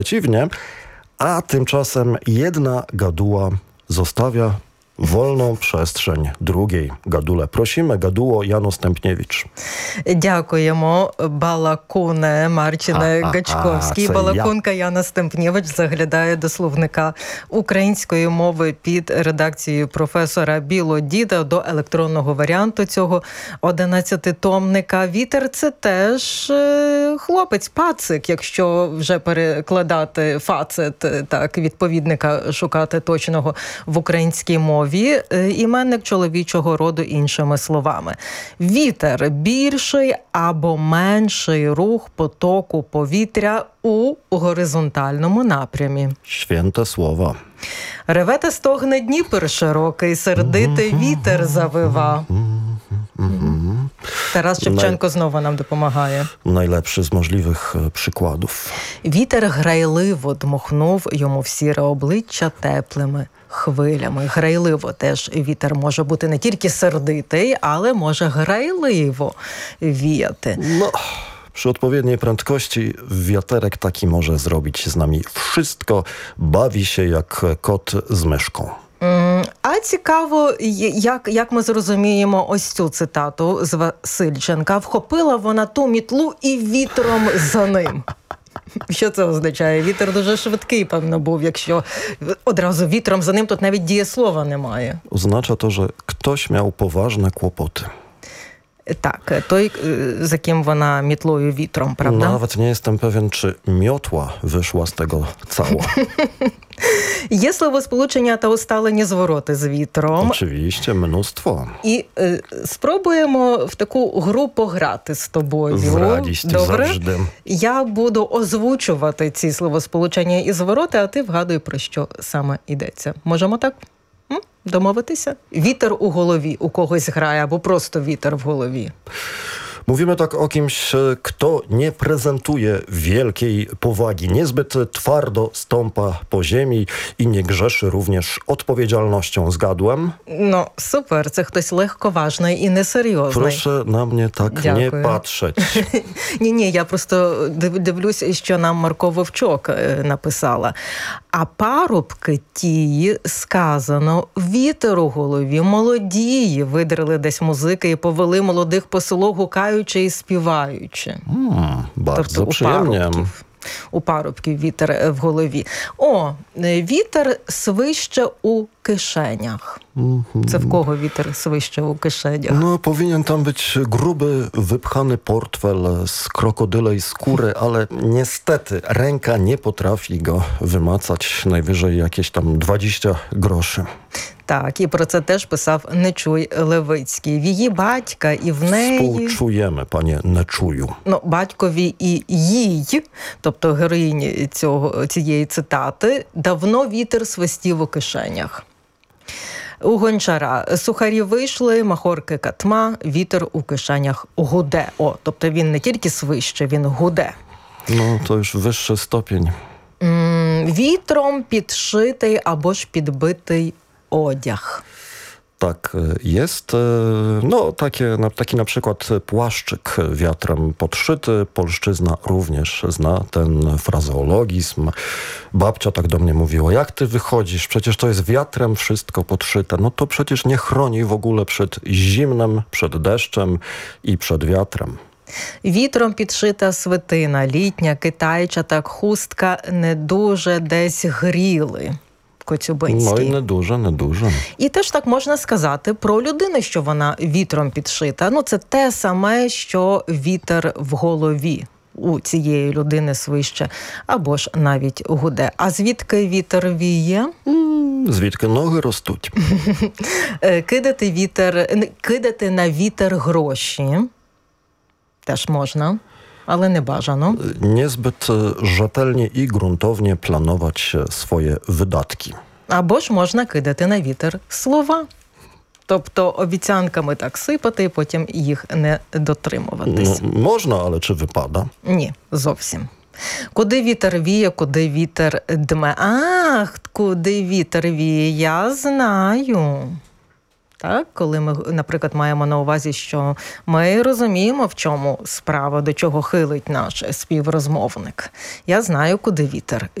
Przeciwnie, a tymczasem jedna gaduła zostawia wolną przestrzeń drugiej гадуле. Prosimy, гадуло Яну Стемпнєвич. Дякуємо, балакуне Марчине Гачковський. Балакунка Яна Стемпнєвич заглядає до словника української мови під редакцією професора Білодіда до електронного варіанту цього 11-томника. Вітер – це теж хлопець, пацик, якщо вже перекладати фацет, так, відповідника шукати точного в українській мові. Іменник чоловічого роду іншими словами. Вітер – більший або менший рух потоку повітря у горизонтальному напрямі. Święte słowa. Реве та стогне Дніпр широкий, сердитий вітер завива. Тарас Шевченко знову нам допомагає. Najlepszy z możliwych przykładów. Вітер грайливо дмухнув йому в сіре обличчя теплими хвилями. Грайливо теж вітер може бути не тільки сердитий, ale może грайливо віяти. No, przy odpowiedniej prędkości wiaterek taki może zrobić z nami wszystko. Bawi się jak kot z myszką. А цікаво, як ми зрозуміємо ось цю цитату з Васильченка. Вхопила вона ту мітлу і вітром за ним. Що це означає? Вітер дуже швидкий, певно, був. Якщо одразу вітром за ним, тут навіть дієслова немає. Oznacza to, że ktoś miał poważne kłopoty. Так, той, за ким вона мітлою вітром, правда? Nawet nie jestem pewien, czy miotła wyszła z tego cała. Є словосполучення та усталені звороти з вітром. Oczywiście, mnóstwo. І спробуємо в таку гру пограти з тобою. З радістю, добре? завжди. Я буду озвучувати ці словосполучення і звороти, а ти вгадуй, про що саме йдеться. Можемо так? Домовитися? Вітер у голові у когось грає, або просто вітер в голові. Mówimy tak o kimś, kto nie prezentuje wielkiej powagi, niezbyt twardo stąpa po ziemi i nie grzeszy również odpowiedzialnością. Zgadłem? No, super. Це хтось легковажний і несерйозний. Proszę na mnie tak Дякую. nie patrzeć. Ні, я просто дивлюсь, що нам Марко Вовчок написала. А парубки тії, сказано, вітер у голові, молодії, видрили десь музики і повели молодих по селу, гукаючи і співаючи. Bardzo тобто przyjemnie. У парубків вітер в голові. Вітер свище у кишенях. Це в кого вітер свище у кишенях? No, powinien tam być gruby, wypchany portfel z krokodylej skóry, ale niestety ręka nie potrafi go wymacać. Najwyżej jakieś tam 20 groszy. Так, і про це теж писав Нечуй Левицький. В її батька і в неї... Współczujemy, panie Neczuju. Батькові і їй, тобто героїні цієї цитати, давно вітер свистів у кишенях. У Гончара сухарі вийшли, махорки катма, вітер у кишенях гуде. Тобто він не тільки свище, він гуде. No, to już wyższy stopień. Вітром підшитий або ж підбитий одяг. Tak jest. No, taki na przykład płaszczyk wiatrem podszyty. Polszczyzna również zna ten frazeologizm. Babcia tak do mnie mówiła, jak ty wychodzisz? Przecież to jest wiatrem wszystko podszyte. No to przecież nie chroni w ogóle przed zimnem, przed deszczem i przed wiatrem. Вітром підшита свитина, літня, китайча, так хустка не дуже десь гріли. Коцюбинський. No i не дуже. І теж так можна сказати про людину, що вона вітром підшита. Це те саме, що вітер в голові у цієї людини свище, або ж навіть гуде. А звідки вітер віє? Звідки ноги ростуть. Кидати на вітер гроші теж можна. Ale nie bажано. Niezbyt rzetelnie i gruntownie planować swoje wydatki. Або ж можна кидати на вітер слова. Тобто обіцянками так сипати, і потім їх не дотримуватись. Можна, але чи випада? Ні, зовсім. Куди вітер віє, куди вітер дме. Куди вітер віє, я знаю. Так, коли ми, наприклад, маємо на увазі, що ми розуміємо, в чому справа, до чого хилить наш співрозмовник. Я знаю, куди вітер